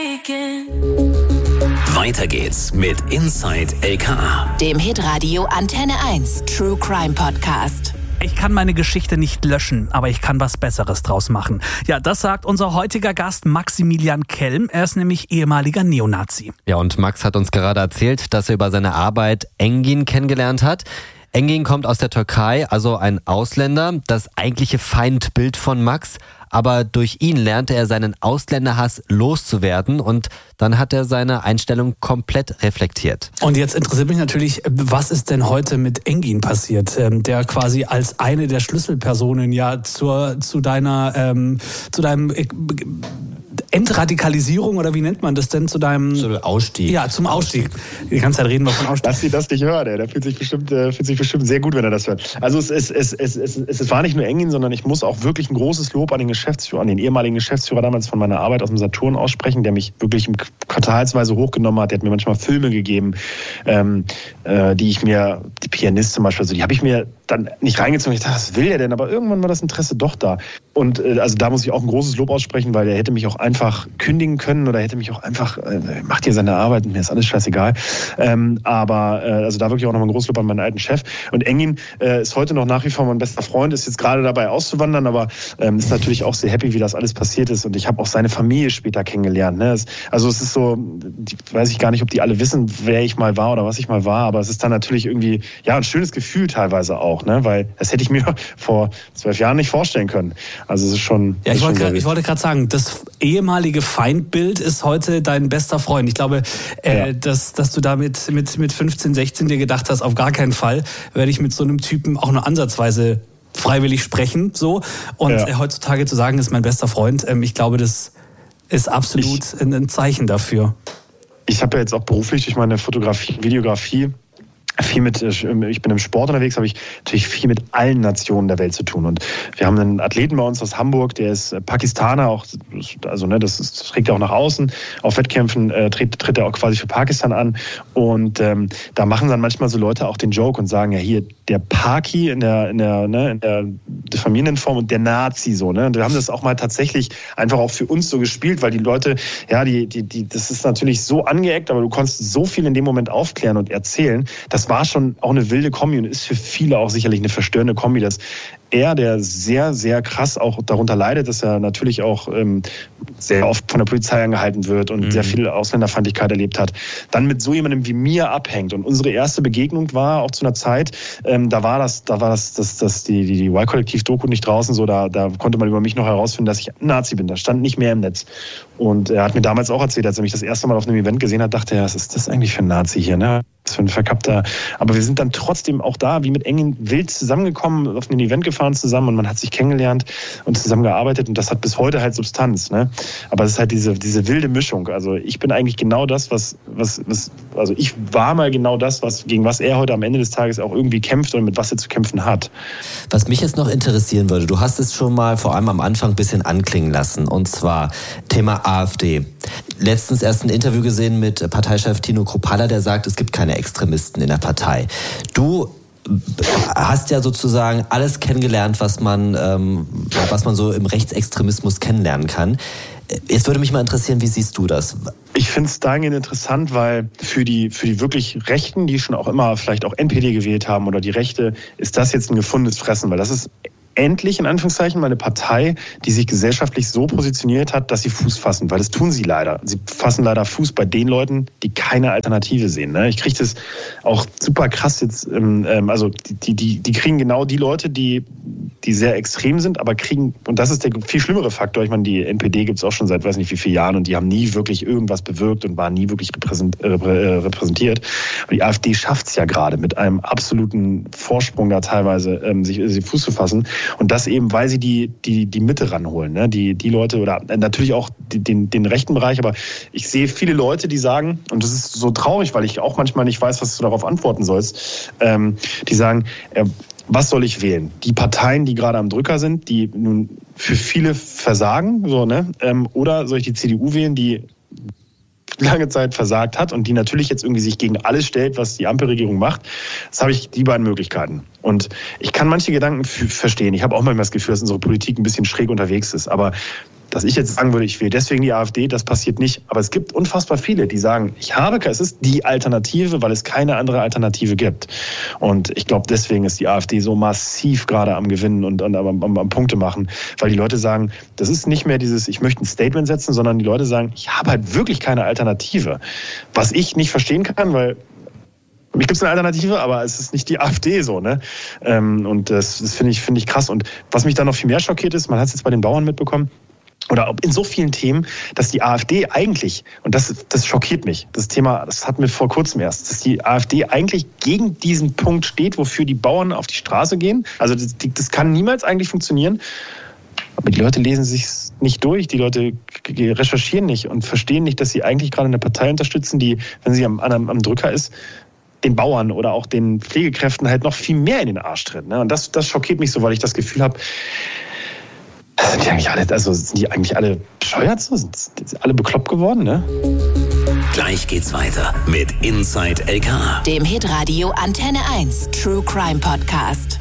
Weiter geht's mit Inside LKA, dem Hitradio Antenne 1 True Crime Podcast. Ich kann meine Geschichte nicht löschen, aber ich kann was Besseres draus machen. Ja, das sagt unser heutiger Gast Maximilian Kelm. Er ist nämlich ehemaliger Neonazi. Ja, und Max hat uns gerade erzählt, dass er über seine Arbeit Engin kennengelernt hat. Engin kommt aus der Türkei, also ein Ausländer, das eigentliche Feindbild von Max. Aber durch ihn lernte er seinen Ausländerhass loszuwerden und dann hat er seine Einstellung komplett reflektiert. Und jetzt interessiert mich natürlich, was ist denn heute mit Engin passiert, der quasi als eine der Schlüsselpersonen ja zu deinem Entradikalisierung, oder wie nennt man das denn, zu deinem Ausstieg? Ja, zum Ausstieg. Die ganze Zeit reden wir von Ausstieg. Dass sie das nicht hört, der fühlt sich bestimmt sehr gut, wenn er das hört. Also es war nicht nur Engin, sondern ich muss auch wirklich ein großes Lob an den ehemaligen Geschäftsführer damals von meiner Arbeit aus dem Saturn aussprechen, der mich wirklich quartalsweise hochgenommen hat. Der hat mir manchmal Filme gegeben, die Pianist zum Beispiel, also die habe ich mir dann nicht reingezogen. Ich dachte, was will der denn? Aber irgendwann war das Interesse doch da. Und also da muss ich auch ein großes Lob aussprechen, weil der hätte mich auch einfach kündigen können oder hätte mich auch einfach, macht hier seine Arbeit und mir ist alles scheißegal. Also da wirklich auch noch ein großes Lob an meinen alten Chef. Und Engin ist heute noch nach wie vor mein bester Freund, ist jetzt gerade dabei auszuwandern, aber ist natürlich auch sehr happy, wie das alles passiert ist. Und ich habe auch seine Familie später kennengelernt. Ne? Es ist so, weiß ich gar nicht, ob die alle wissen, wer ich mal war oder was ich mal war, aber es ist dann natürlich irgendwie ja ein schönes Gefühl teilweise auch, ne? Weil das hätte ich mir vor 12 Jahren nicht vorstellen können. Also es ist schon... Ja, ich wollte gerade sagen, das ehemalige Feindbild ist heute dein bester Freund. Ich glaube, dass du da mit 15, 16 dir gedacht hast, auf gar keinen Fall werde ich mit so einem Typen auch nur ansatzweise freiwillig sprechen. So. Und heutzutage zu sagen, ist mein bester Freund, ich glaube, das ist absolut ein Zeichen dafür. Ich habe ja jetzt auch beruflich durch meine Fotografie, Videografie ich bin im Sport unterwegs, habe ich natürlich viel mit allen Nationen der Welt zu tun. Und wir haben einen Athleten bei uns aus Hamburg, der ist Pakistaner, auch, also ne, das trägt er auch nach außen. Auf Wettkämpfen tritt er auch quasi für Pakistan an. Und da machen dann manchmal so Leute auch den Joke und sagen, ja hier, der Paki in der Familienform und der Nazi so. Ne? Und wir haben das auch mal tatsächlich einfach auch für uns so gespielt, weil die Leute, ja, das ist natürlich so angeeckt, aber du konntest so viel in dem Moment aufklären und erzählen. Das war schon auch eine wilde Kombi und ist für viele auch sicherlich eine verstörende Kombi, dass er, der sehr, sehr krass auch darunter leidet, dass er natürlich auch sehr oft von der Polizei angehalten wird und sehr viel Ausländerfeindlichkeit erlebt hat, dann mit so jemandem wie mir abhängt. Und unsere erste Begegnung war auch zu einer Zeit, da war die Y-Kollektiv-Doku nicht draußen, so da konnte man über mich noch herausfinden, dass ich ein Nazi bin. Das stand nicht mehr im Netz. Und er hat mir damals auch erzählt, als er mich das erste Mal auf einem Event gesehen hat, dachte er, was ist das eigentlich für ein Nazi hier, ne? Was für ein verkappter. Aber wir sind dann trotzdem auch da, wie mit Engin wild zusammengekommen, auf ein Event gefahren zusammen und man hat sich kennengelernt und zusammengearbeitet und das hat bis heute halt Substanz, ne? Aber es ist halt diese wilde Mischung. Also ich bin eigentlich genau das, also ich war mal genau das, gegen was er heute am Ende des Tages auch irgendwie kämpft und mit was er zu kämpfen hat. Was mich jetzt noch interessieren würde, du hast es schon mal vor allem am Anfang ein bisschen anklingen lassen, und zwar Thema AfD. Letztens erst ein Interview gesehen mit Parteichef Tino Kruppalla, der sagt, es gibt keine Extremisten in der Partei. Du hast ja sozusagen alles kennengelernt, was man so im Rechtsextremismus kennenlernen kann. Jetzt würde mich mal interessieren, wie siehst du das? Ich finde es dahingehend interessant, weil für die wirklich Rechten, die schon auch immer vielleicht auch NPD gewählt haben oder die Rechte, ist das jetzt ein gefundenes Fressen, weil das ist endlich, in Anführungszeichen, mal eine Partei, die sich gesellschaftlich so positioniert hat, dass sie Fuß fassen, weil das tun sie leider. Sie fassen leider Fuß bei den Leuten, die keine Alternative sehen. Ne? Ich kriege das auch super krass jetzt, also die kriegen genau die Leute, die sehr extrem sind, aber kriegen, und das ist der viel schlimmere Faktor, ich meine, die NPD gibt es auch schon seit weiß nicht wie vielen Jahren und die haben nie wirklich irgendwas bewirkt und waren nie wirklich repräsentiert. Aber die AfD schafft es ja gerade mit einem absoluten Vorsprung da teilweise, sich Fuß zu fassen. Und das eben, weil sie die Mitte ranholen, ne? Die Leute oder natürlich auch den rechten Bereich, aber ich sehe viele Leute, die sagen, und das ist so traurig, weil ich auch manchmal nicht weiß, was du darauf antworten sollst, die sagen, was soll ich wählen? Die Parteien, die gerade am Drücker sind, die nun für viele versagen, so, ne? Oder soll ich die CDU wählen, die lange Zeit versagt hat und die natürlich jetzt irgendwie sich gegen alles stellt, was die Ampelregierung macht? Das habe ich die beiden Möglichkeiten. Und ich kann manche Gedanken verstehen. Ich habe auch manchmal das Gefühl, dass unsere Politik ein bisschen schräg unterwegs ist. Aber dass ich jetzt sagen würde, ich wähle deswegen die AfD, das passiert nicht. Aber es gibt unfassbar viele, die sagen, es ist die Alternative, weil es keine andere Alternative gibt. Und ich glaube, deswegen ist die AfD so massiv gerade am Gewinnen und am Punkte machen, weil die Leute sagen, das ist nicht mehr dieses, ich möchte ein Statement setzen, sondern die Leute sagen, ich habe halt wirklich keine Alternative. Was ich nicht verstehen kann, weil für mich gibt es eine Alternative, aber es ist nicht die AfD so, ne? Und das finde ich krass. Und was mich da noch viel mehr schockiert ist, man hat es jetzt bei den Bauern mitbekommen, oder in so vielen Themen, dass die AfD eigentlich, und das schockiert mich, das Thema, das hatten wir vor kurzem erst, dass die AfD eigentlich gegen diesen Punkt steht, wofür die Bauern auf die Straße gehen. Also das kann niemals eigentlich funktionieren. Aber die Leute lesen sich nicht durch, die Leute recherchieren nicht und verstehen nicht, dass sie eigentlich gerade eine Partei unterstützen, die, wenn sie am Drücker ist, den Bauern oder auch den Pflegekräften halt noch viel mehr in den Arsch tritt. Ne? Und das schockiert mich so, weil ich das Gefühl habe, sind die eigentlich alle bescheuert? Sind alle bekloppt geworden? Ne? Gleich geht's weiter mit Inside LKA, dem Hitradio Antenne 1 True Crime Podcast.